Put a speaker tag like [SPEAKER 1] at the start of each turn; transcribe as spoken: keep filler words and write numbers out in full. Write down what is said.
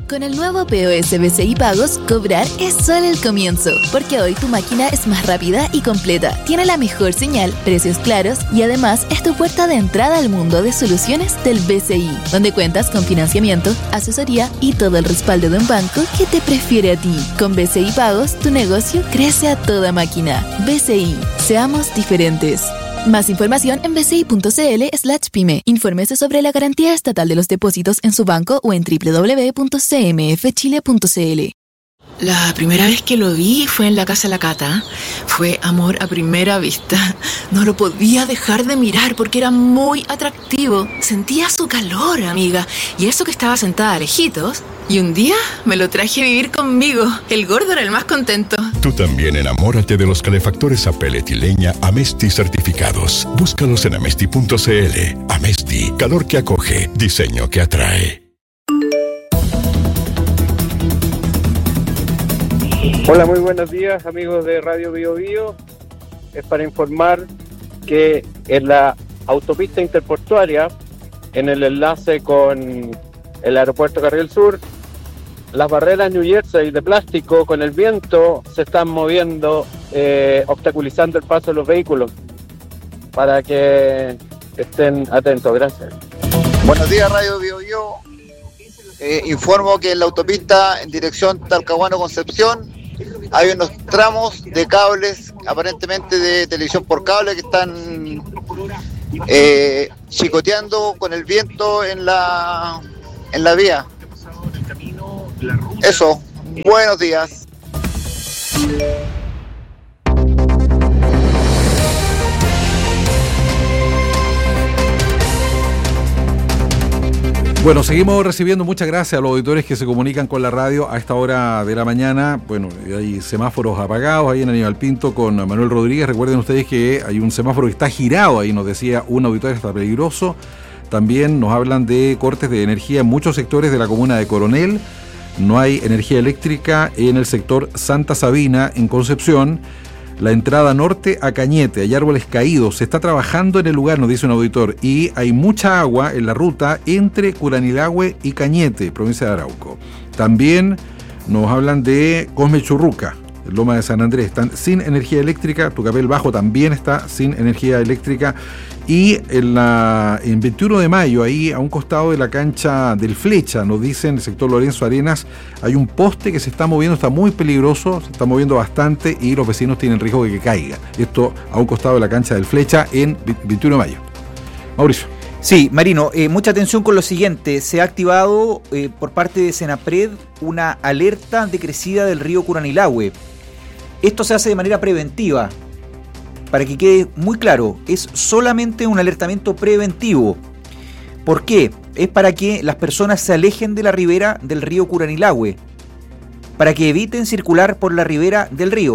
[SPEAKER 1] Con el nuevo P O S B C I Pagos, cobrar es solo el comienzo, porque hoy tu máquina es más rápida y completa, tiene la mejor señal, precios claros y además es tu puerta de entrada al mundo de soluciones del B C I, donde cuentas con financiamiento, asesoría y todo el respaldo de un banco que te prefiere a ti. Con B C I Pagos, tu negocio crece a toda máquina. B C I, seamos diferentes. Más información en bci.cl slash pyme. Infórmese sobre la garantía estatal de los depósitos en su banco o en doble u doble u doble u punto c m f chile punto c l.
[SPEAKER 2] La primera vez que lo vi fue en la casa de la Cata. Fue amor a primera vista. No lo podía dejar de mirar porque era muy atractivo. Sentía su calor, amiga. Y eso que estaba sentada lejitos. Y un día me lo traje a vivir conmigo. El gordo era el más contento.
[SPEAKER 3] Tú también enamórate de los calefactores a pellet y leña Amesti certificados. Búscalos en amesti punto c l. Amesti, calor que acoge, diseño que atrae.
[SPEAKER 4] Hola, muy buenos días, amigos de Radio Bio Bio. Es para informar que en la autopista interportuaria, en el enlace con el aeropuerto Carril Sur, las barreras New Jersey de plástico con el viento se están moviendo, eh, obstaculizando el paso de los vehículos. Para que estén atentos, gracias.
[SPEAKER 5] Buenos días, Radio Bio Bio. Eh, informo que en la autopista en dirección Talcahuano-Concepción hay unos tramos de cables, aparentemente de televisión por cable, que están eh, chicoteando con el viento en la, en la vía. Eso, buenos días.
[SPEAKER 6] Bueno, seguimos recibiendo muchas gracias a los auditores que se comunican con la radio a esta hora de la mañana. Bueno, hay semáforos apagados ahí en Aníbal Pinto con Manuel Rodríguez. Recuerden ustedes que hay un semáforo que está girado ahí, nos decía un auditor, está peligroso. También nos hablan de cortes de energía en muchos sectores de la comuna de Coronel. No hay energía eléctrica en el sector Santa Sabina, en Concepción. La entrada norte a Cañete, hay árboles caídos, se está trabajando en el lugar, nos dice un auditor, y hay mucha agua en la ruta entre Curanilahue y Cañete, provincia de Arauco. También nos hablan de Cosme Churruca, Loma de San Andrés, están sin energía eléctrica. Tucapel Bajo también está sin energía eléctrica. Y en, la, en veintiuno de mayo, ahí a un costado de la cancha del Flecha, nos dicen, el sector Lorenzo Arenas, hay un poste que se está moviendo, está muy peligroso, se está moviendo bastante y los vecinos tienen riesgo de que caiga. Esto a un costado de la cancha del Flecha en veintiuno de mayo. Mauricio.
[SPEAKER 7] Sí, Marino, eh, mucha atención con lo siguiente. Se ha activado eh, por parte de Senapred una alerta de crecida del río Curanilahue. Esto se hace de manera preventiva. Para que quede muy claro, es solamente un alertamiento preventivo. ¿Por qué? Es para que las personas se alejen de la ribera del río Curanilahue, para que eviten circular por la ribera del río.